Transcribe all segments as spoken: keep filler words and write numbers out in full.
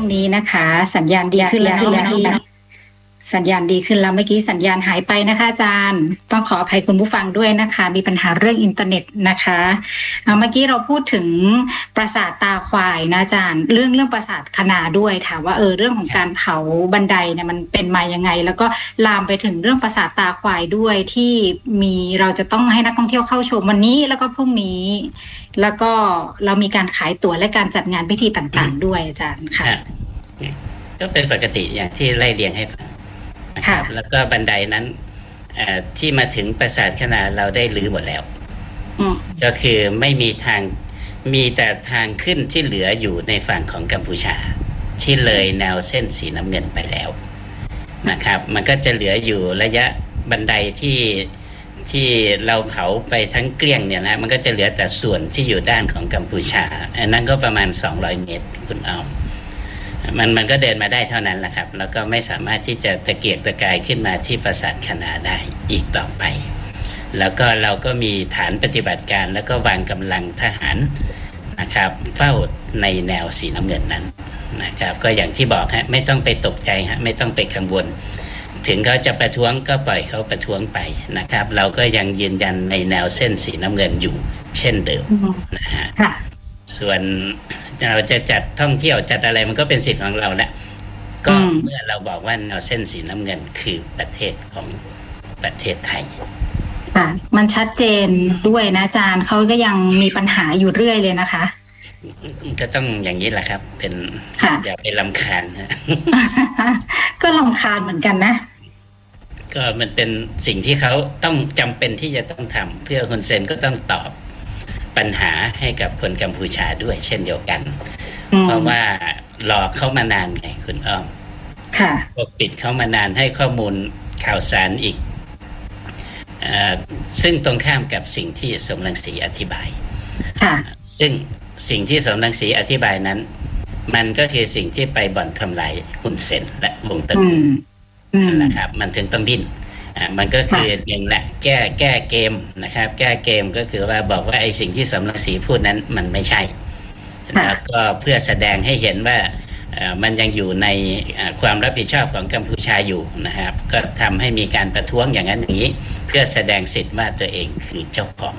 นี้นะคะสัญญาณดีขึ้นแล้วนะสัญญาณดีขึ้นแล้วเมื่อกี้สัญญาณหายไปนะคะอาจารย์ต้องขออภัยคุณผู้ฟังด้วยนะคะมีปัญหาเรื่องอินเทอร์เน็ตนะคะเมื่อกี้เราพูดถึงปราสาทตาควายนะอาจารย์เรื่องเรื่องปราสาทคณาด้วยถามว่าเออเรื่องของการเผาบันไดเนี่ยมันเป็นมายังไงแล้วก็ลามไปถึงเรื่องปราสาทตาควายด้วยที่มีเราจะต้องให้นักท่องเที่ยวเข้าชมวันนี้แล้วก็พรุ่งนี้แล้วก็เรามีการขายตั๋วและการจัดงานพิธีต่างๆด้วยอาจารย์ค่ะก็เป็นปกติอย่างที่ไล่เรียงให้ฟังนะครับแล้วก็บันไดนั้นที่มาถึงปราสาทคณาเราได้รื้อหมดแล้วก็คือไม่มีทางมีแต่ทางขึ้นที่เหลืออยู่ในฝั่งของกัมพูชาที่เลยแนวเส้นสีน้ำเงินไปแล้วนะครับมันก็จะเหลืออยู่ระยะบันไดที่ที่เราเผาไปทั้งเกลี้ยงเนี่ยนะมันก็จะเหลือแต่ส่วนที่อยู่ด้านของกัมพูชาอันนั้นก็ประมาณสองร้อยเมตรคุณอ้อมมันมันก็เดินมาได้เท่านั้นแหละครับแล้วก็ไม่สามารถที่จะตะเกียกตะกายขึ้นมาที่ปราสาทคณาได้อีกต่อไปแล้วก็เราก็มีฐานปฏิบัติการแล้วก็วางกำลังทหารนะครับเฝ้าในแนวสีน้ำเงินนั้นนะครับก็อย่างที่บอกฮะไม่ต้องไปตกใจฮะไม่ต้องไปกังวลถึงเขาจะประท้วงก็ปล่อยเขาประท้วงไปนะครับเราก็ยังยืนยันในแนวเส้นสีน้ำเงินอยู่เช่นเดิมนะฮะส่วนเราจะจัดท่องเที่ยวจัดอะไรมันก็เป็นสิทธิ์ของเราแหละก็เมื่อเราบอกว่าแนวเส้นสีน้ำเงินคือประเทศของประเทศไทยค่ะมันชัดเจนด้วยนะอาจารย์เขาก็ยังมีปัญหาอยู่เรื่อยเลยนะคะก็ต้องอย่างนี้แหละครับเป็นอย่าไปรำคาญนะก็รำคาญเหมือนกันนะก็มันเป็นสิ่งที่เขาต้องจำเป็นที่จะต้องทำเพื่อฮุนเซนก็ต้องตอบปัญหาให้กับคนกัมพูชาด้วยเช่นเดียวกันเพราะว่าหลอกเขามานานไงคุณอ้อมค่ะปกปิดเขามานานให้ข้อมูลข่าวสารอีกซึ่งตรงข้ามกับสิ่งที่สมรังสีอธิบายซึ่งสิ่งที่สมรังสีอธิบายนั้นมันก็คือสิ่งที่ไปบ่อนทำลายฮุนเซนและวงตระกูลนะครับมันถึงต้องดิ้นมันก็คือหนึ่งละแก้แก้เกมนะครับแก้เกมก็คือว่าบอกว่าไอ้สิ่งที่สมรังสีพูดนั้นมันไม่ใช่แล้วก็เพื่อแสดงให้เห็นว่ามันยังอยู่ในความรับผิดชอบของกัมพูชาอยู่นะครับก็ทำให้มีการประท้วงอย่างนั้นอย่างนี้เพื่อแสดงสิทธิ์ว่าตัวเองคือเจ้าของ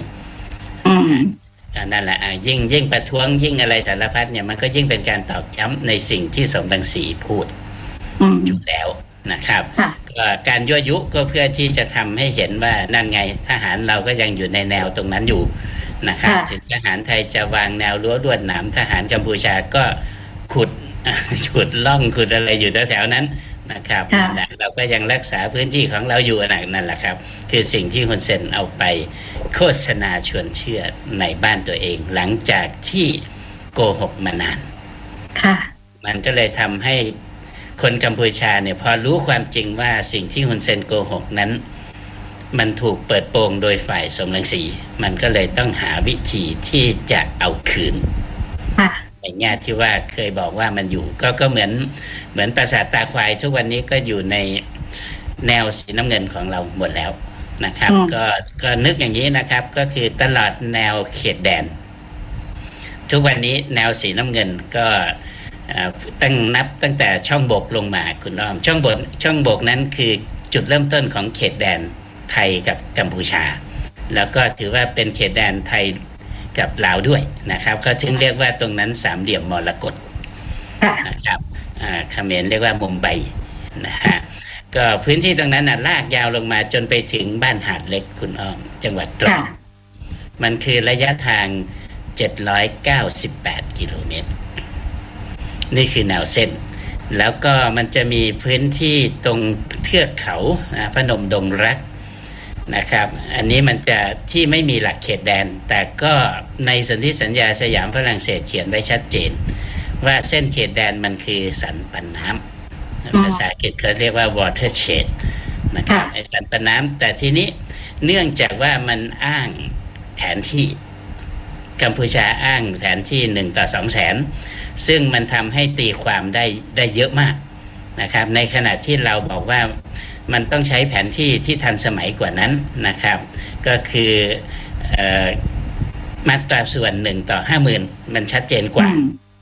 นั่นแหละยิ่งยิ่งประท้วงยิ่งอะไรสารพัดเนี่ยมันก็ยิ่งเป็นการตอกย้ำในสิ่งที่สมรังสีพูดอยู่แล้วนะครับการยั่วยุก็เพื่อที่จะทำให้เห็นว่านั่นไงทหารเราก็ยังอยู่ในแนวตรงนั้นอยู่นะครับถึงทหารไทยจะวางแนวรั้วลวดหนามทหารกัมพูชาก็ขุดขุดล่องขุดอะไรอยู่แถวๆนั้นนะครับเราก็ยังรักษาพื้นที่ของเราอยู่นั่นแหละครับคือสิ่งที่ฮุนเซนเอาไปโฆษณาชวนเชื่อในบ้านตัวเองหลังจากที่โกหกมานานมันก็เลยทำให้คนกัมพูชาเนี่ยพอรู้ความจริงว่าสิ่งที่ฮุนเซนโกหกนั้นมันถูกเปิดโปงโดยฝ่ายสมรังสีมันก็เลยต้องหาวิธีที่จะเอาคืนในแง่ที่ว่าเคยบอกว่ามันอยู่ก็ก็เหมือนเหมือนปราสาทตาควายทุกวันนี้ก็อยู่ในแนวสีน้ำเงินของเราหมดแล้วนะครับก็ก็นึกอย่างนี้นะครับก็คือตลอดแนวเขตแดนทุกวันนี้แนวสีน้ำเงินก็ตั้งนับตั้งแต่ช่องบกลงมาคุณอ้อมช่องบกช่องบกนั้นคือจุดเริ่มต้นของเขตแดนไทยกับกัมพูชาแล้วก็ถือว่าเป็นเขตแดนไทยกับลาวด้วยนะครับเขาถึงเรียกว่าตรงนั้นสามเหลี่ยมมรกตนะครับเขมรเรียกว่ามุมไบนะฮะก็พื้นที่ตรงนั้นน่ะลากยาวลงมาจนไปถึงบ้านหาดเล็กคุณอ้อมจังหวัดตรังมันคือระยะทางเจ็ดร้อยเก้าสิบแปดกิโลเมตรนี่คือแนวเส้นแล้วก็มันจะมีพื้นที่ตรงเทือกเขาพนมดงรักนะครับอันนี้มันจะที่ไม่มีหลักเขตแดนแต่ก็ในสนธิสัญญาสยามฝรั่งเศสเขียนไว้ชัดเจนว่าเส้นเขตแดนมันคือสันปันน้ำภาษาอังกฤษเขาเรียกว่า watershed นะครับไอ้สันปันน้ำแต่ทีนี้เนื่องจากว่ามันอ้างแผนที่กัมพูชาอ้างแผนที่หนึ่งต่อสองแสนซึ่งมันทำให้ตีความได้ได้เยอะมากนะครับในขณะที่เราบอกว่ามันต้องใช้แผนที่ที่ทันสมัยกว่านั้นนะครับก็คือมาตราส่วนหนึ่งต่อห้าหมื่นมันชัดเจนกว่า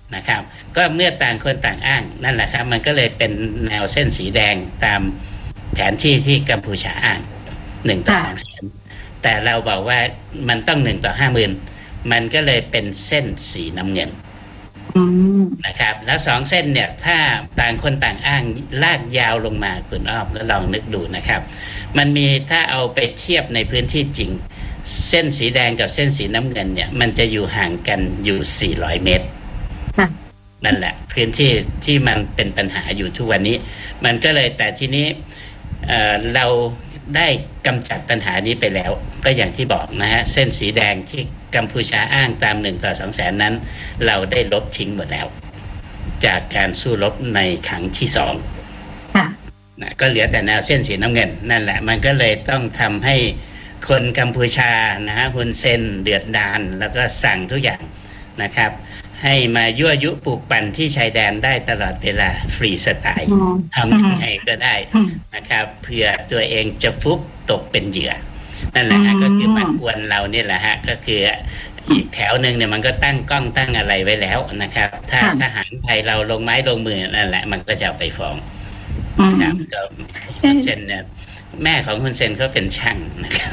นะครับ ก็เมื่อต่างคนต่างอ้างนั่นแหละครับมันก็เลยเป็นแนวเส้นสีแดงตามแผนที่ที่กัมพูชาอ้างหนึ่งต่อสองแสนแต่เราบอกว่ามันต้องหนึ่งต่อห้าหมื่นมันก็เลยเป็นเส้นสีน้ำเงินนะครับแล้วสองเส้นเนี่ยถ้าต่างคนต่างอ้างลากยาวลงมาคุณอ้อมก็ลองนึกดูนะครับมันมีถ้าเอาไปเทียบในพื้นที่จริงเส้นสีแดงกับเส้นสีน้ำเงินเนี่ยมันจะอยู่ห่างกันอยู่สี่ร้อยเมตรนั่นแหละพื้นที่ที่มันเป็นปัญหาอยู่ทุกวันนี้มันก็เลยแต่ทีนี้ เอ่อ เราได้กำจัดปัญหานี้ไปแล้วก็อย่างที่บอกนะฮะเส้นสีแดงที่กัมพูชาอ้างตามหนึ่งต่อสองแสนนั้นเราได้ลบทิ้งหมดแล้วจากการสู้รบในครั้งที่สองนะก็เหลือแต่แนวเส้นสีน้ำเงินนั่นแหละมันก็เลยต้องทำให้คนกัมพูชานะฮะฮุนเซนเดือดดาลแล้วก็สั่งทุกอย่างนะครับให้มายั่วยุปลูกปั่นที่ชายแดนได้ตลอดเวลาฟรีสไตล์ทำยังไงก็ได้นะครับเพื่อตัวเองจะฟุบตกเป็นเหยื่อนั่นแหละฮะก็คือมากวนเรานี่แหละฮะก็คืออีกแถวหนึ่งเนี่ยมันก็ตั้งกล้องตั้งอะไรไว้แล้วนะครับถ้าทหารไทยเราลงไม้ลงมือนั่นแหละมันก็จะไปฟ้องนะครับก็ฮุนเซนเนี่ยแม่ของฮุนเซนเขาเป็นช่างนะครับ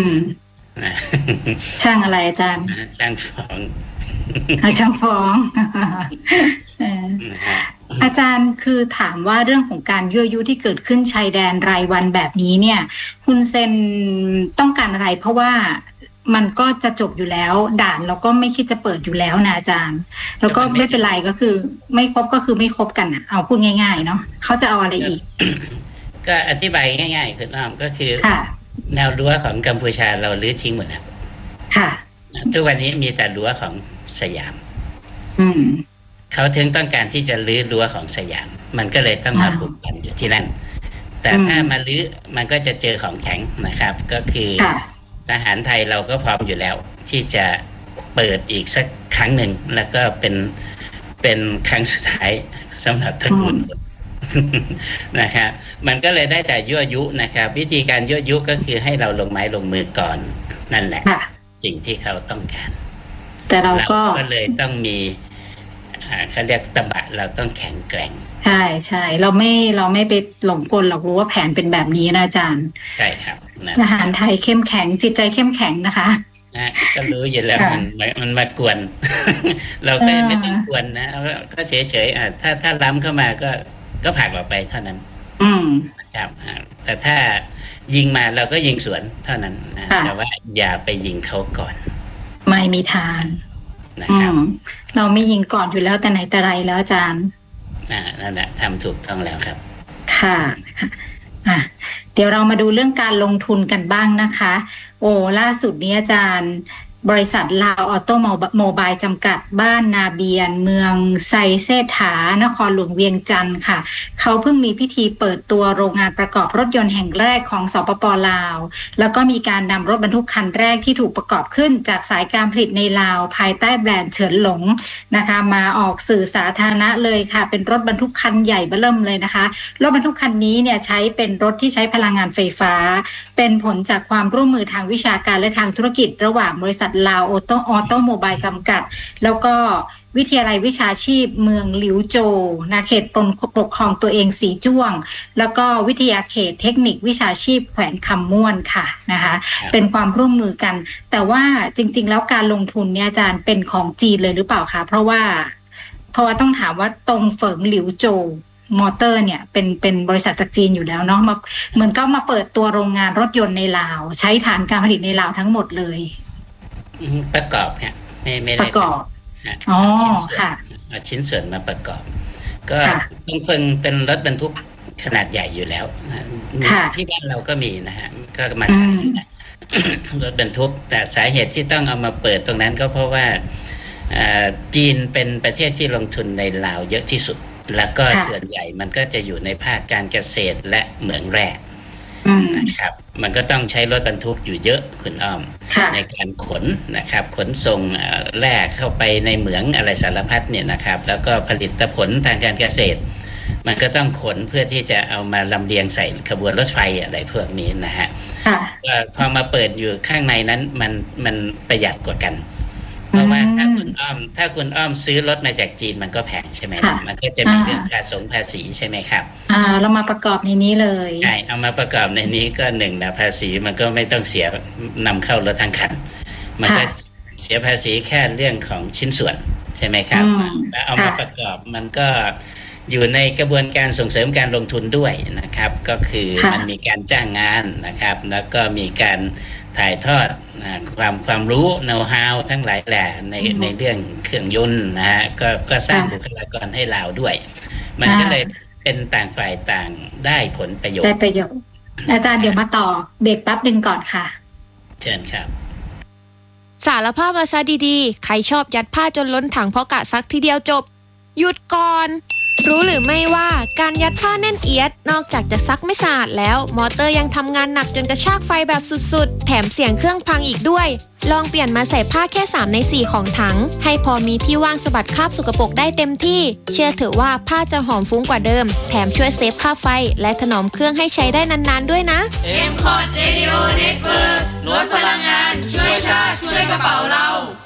ช่างอะไรอาจารย์ช่างฟ้องช่างฟ้องอาจารย์คือถามว่าเรื่องของการยั่วยุที่เกิดขึ้นชายแดนรายวันแบบนี้เนี่ยฮุนเซนต้องการอะไรเพราะว่ามันก็จะจบอยู่แล้วด่านเราก็ไม่คิดจะเปิดอยู่แล้วนะอาจารย์แล้วก็ไม่เป็นไรก็คือไม่ครบก็คือไม่ครบกันอ่ะเอาพูดง่ายๆเนาะเขาจะเอาอะไรอีกก็อธิบายง่ายๆคือน้องก็คือแนวรั้วของกัมพูชาเราลื้อทิ้งหมดแล้วค่ะทุกวันนี้มีแต่รั้วของสยามอืมเขาถึงต้องการที่จะลื้อรั้วของสยามมันก็เลยต้องมาปลูกปั่นอยู่ที่นั่นแต่ถ้ามาลื้อมันก็จะเจอของแข็งนะครับก็คือทหารไทยเราก็พร้อมอยู่แล้วที่จะเปิดอีกสักครั้งหนึ่งแล้วก็เป็นเป็นครั้งสุดท้ายสำหรับตระกูลนะครับมันก็เลยได้แต่ยั่วยุนะครับวิธีการยั่วยุก็คือให้เราลงไม้ลงมือก่อนนั่นแหละสิ่งที่เขาต้องการแต่เราก็ก็เลยต้องมีเขาเรียกตบะเราต้องแข็งแกร่งใช่ใช่เราไม่เราไม่ไปหลงกลเรารู้ว่าแผนเป็นแบบนี้นะอาจารย์ใช่ครับทหารไทยเข้มแข็งจิตใจเข้มแข็งนะคะนะก็รู้อยู่แล้วมันมันมากวนเราก็ไม่ต้องกวนนะก็เฉยเฉยอ่ะถ้าถ้าล้ำเข้ามาก็ก็ผลักออกไปเท่านั้นอืมครับแต่ถ้ายิงมาเราก็ยิงสวนเท่านั้นนะแต่ว่าอย่าไปยิงเขาก่อนไม่มีทางนะครับเราไม่ยิงก่อนอยู่แล้วแต่ไหนแต่ไรแล้วอาจารย์อ่านั่นแหละทำถูกต้องแล้วครับค่ะค่ะอ่ะเดี๋ยวเรามาดูเรื่องการลงทุนกันบ้างนะคะโอ้ล่าสุดนี้อาจารย์บริษัทลาวออโต้โมบายจำกัดบ้านนาเบียนเมืองไซเซถานครหลวงเวียงจันทร์ค่ะเขาเพิ่งมีพิธีเปิดตัวโรงงานประกอบรถยนต์แห่งแรกของสปป.ลาวแล้วก็มีการนำรถบรรทุกคันแรกที่ถูกประกอบขึ้นจากสายการผลิตในลาวภายใต้แบรนด์เฉินหลงนะคะมาออกสื่อสาธารณะเลยค่ะเป็นรถบรรทุกคันใหญ่เบ้อเริ่มเลยนะคะรถบรรทุกคันนี้เนี่ยใช้เป็นรถที่ใช้พลังงานไฟฟ้าเป็นผลจากความร่วมมือทางวิชาการและทางธุรกิจระหว่างบริษัทลาวออโต้ออโต้โมบายจำกัดแล้วก็วิทยาลัยวิชาชีพเมืองหลิวโจวนะเขตปกครองตัวเองสีจ้วงแล้วก็วิทยาเขตเทคนิควิชาชีพแขวงคำม่วนค่ะนะคะเป็นความร่วมมือกันแต่ว่าจริงๆแล้วการลงทุนเนี่ยอาจารย์เป็นของจีนเลยหรือเปล่าคะเพราะว่าเพราะว่าต้องถามว่าตรงเฟิงหลิวโจวมอเตอร์เนี่ยเป็นเป็นบริษัทจากจีนอยู่แล้วเนาะมาเหมือนก็มาเปิดตัวโรงงานรถยนต์ในลาวใช้ฐานการผลิตในลาวทั้งหมดเลยประกอบครับไม่ไม่ได้ประกอบอ๋อค่ะเอาชิ้นส่วนมาประกอบก็ต้องเฟิงเป็นรถบรรทุกขนาดใหญ่อยู่แล้วที่บ้านเราก็มีนะฮะก็มาขายรถบรรทุกแต่สาเหตุที่ต้องเอามาเปิดตรงนั้นก็เพราะว่าจีนเป็นประเทศที่ลงทุนในลาวเยอะที่สุดแล้วก็ส่วนใหญ่มันก็จะอยู่ในภาคการเกษตรและเหมืองแร่นะครับมันก็ต้องใช้รถบรรทุกอยู่เยอะคุณอ้อมในการขนนะครับขนส่งแร่เข้าไปในเหมืองอะไรสารพัดเนี่ยนะครับแล้วก็ผลิตผลทางการเกษตรมันก็ต้องขนเพื่อที่จะเอามาลำเลียงใส่ขบวนรถไฟอะไรพวกนี้นะฮะพอมาเปิดอยู่ข้างในนั้นมันมันประหยัดกว่ากันเพราะว่าถ้าคุณอ้อมถ้าคุณอ้อมซื้อรถมาจากจีนมันก็แพงใช่ไหมมันก็จะมีเรื่องการส่งภาษีใช่ไหมครับอ่าเรามาประกอบในนี้เลยใช่เอามาประกอบในนี้ก็หนึ่งนะภาษีมันก็ไม่ต้องเสียนำเข้ารถทั้งคันมันก็เสียภาษีแค่เรื่องของชิ้นส่วนใช่ไหมครับแล้วเอามาประกอบมันก็อยู่ในกระบวนการส่งเสริมการลงทุนด้วยนะครับก็คือมันมีการจ้างงานนะครับแล้วก็มีการถ่ายทอดความความรู้ know how ทั้งหลายแหล่ในในเรื่องเครื่องยนต์นะฮะก็ก็สร้างบุคลากรให้เราด้วยมันก็เลยเป็นต่างฝ่ายต่างได้ผลประโยชน์ได้ประโยชน์อาจารย์เดี๋ยวมาต่อเบรกแป๊บนึงก่อนค่ะเชิญครับสารภาพมาซะดีๆใครชอบยัดผ้าจนล้นถังเพราะกะซักทีเดียวจบหยุดก่อนรู้หรือไม่ว่าการยัดผ้าแน่นเอียดนอกจากจะซักไม่สะอาดแล้วมอเตอร์ยังทำงานหนักจนกระชากไฟแบบสุดๆแถมเสียงเครื่องพังอีกด้วยลองเปลี่ยนมาใส่ผ้าแค่สามในสี่ของถังให้พอมีที่ว่างสะบัดคราบสกปรกได้เต็มที่เชื่อเถอะว่าผ้าจะหอมฟุ้งกว่าเดิมแถมช่วยเซฟค่าไฟและถนอมเครื่องให้ใช้ได้นานๆด้วยนะเอ็ม คอร์ด Radio Network ลดพลังงานช่วยชาติช่วยกระเป๋าเรา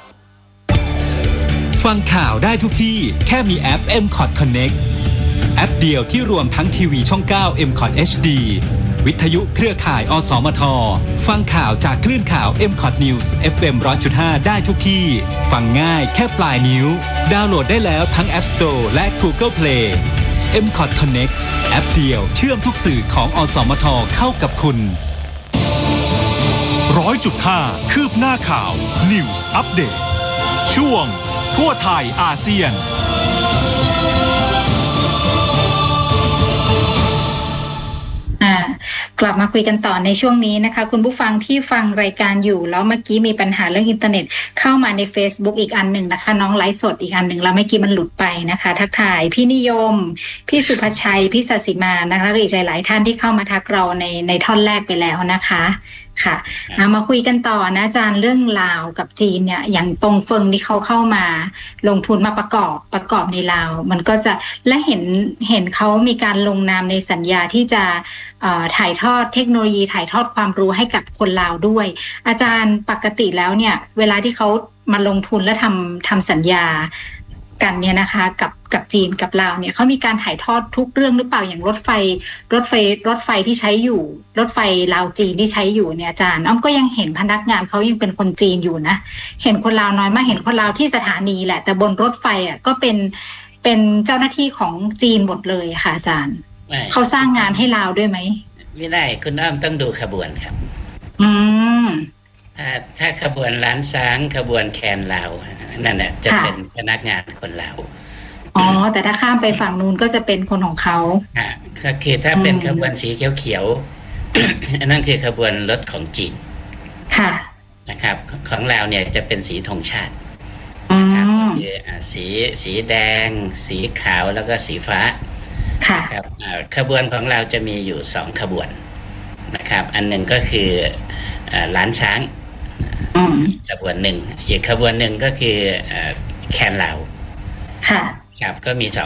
ฟังข่าวได้ทุกที่แค่มีแอป เอ็ม คอร์ด Connect แอปเดียวที่รวมทั้งทีวีช่อง เก้า เอ็ม คอร์ด เอช ดี วิทยุเครือข่ายอสมทฟังข่าวจากคลื่นข่าว เอ็ม คอร์ด News เอฟ เอ็ม หนึ่งร้อยจุดห้า ได้ทุกที่ฟังง่ายแค่ปลายนิ้วดาวน์โหลดได้แล้วทั้ง App Store และ Google Play เอ็ม คอร์ด Connect แอปเดียวเชื่อมทุกสื่อของอสมทเข้ากับคุณ หนึ่งร้อยจุดห้า คืบหน้าข่าว News Update ช่วงทั่วไทยอาเซียนกลับมาคุยกันต่อในช่วงนี้นะคะคุณผู้ฟังที่ฟังรายการอยู่แล้วเมื่อกี้มีปัญหาเรื่องอินเทอร์เน็ตเข้ามาใน Facebook อีกอันหนึ่งนะคะน้องไลฟ์สดอีกอันหนึ่งแล้วเมื่อกี้มันหลุดไปนะคะทักทายพี่นิยมพี่สุภชัยพี่ศศิมานะคะและอีกหลายๆท่านที่เข้ามาทักเราในในท่อนแรกไปแล้วนะคะค่ะมาคุยกันต่อนะอาจารย์เรื่องลาวกับจีนเนี่ยอย่างตรงเฟิงที่เขาเข้ามาลงทุนมาประกอบประกอบในลาวมันก็จะและเห็นเห็นเขามีการลงนามในสัญญาที่จะถ่ายทอดเทคโนโลยีถ่ายทอดความรู้ให้กับคนลาวด้วยอาจารย์ปกติแล้วเนี่ยเวลาที่เขามาลงทุนและทำทำสัญญากันเนี่ยนะคะกับกับจีนกับลาวเนี่ยเขามีการถ่ายทอดทุกเรื่องหรือเปล่าอย่างรถไฟรถไฟรถไฟที่ใช้อยู่รถไฟลาวจีนที่ใช้อยู่เนี่ยอาจารย์อ้อมก็ยังเห็นพนักงานเขายังเป็นคนจีนอยู่นะเห็นคนลาวน้อยมากเห็นคนลาวที่สถานีแหละแต่บนรถไฟอ่ะก็เป็นเป็นเจ้าหน้าที่ของจีนหมดเลยค่ะอาจารย์เขาสร้างงานให้ลาวด้วยไหมไม่ได้คุณอ้อมต้องดูขบวนครับอืมถ้าถ้าขบวนล้านช้างขบวนแคนลาวนั่นแหละจะเป็นพนักงานคนลาวอ๋อแต่ถ้าข้ามไปฝั่งนู้นก็จะเป็นคนของเขาอ่าก็คือถ้าเป็นขบวนสีเขียวๆ นั่นคือขบวนรถของจีนค่ะนะครับของลาวเนี่ยจะเป็นสีธงชาตินะครับคือสีสีแดงสีขาวแล้วก็สีฟ้าค่ะครับขบวนของเราจะมีอยู่สองขบวนนะครับอันหนึ่งก็คือล้านช้างขบวนหนึ่งอีกขบวนหนึ่งก็คือแคนลาวค่ะครับก็มีสอง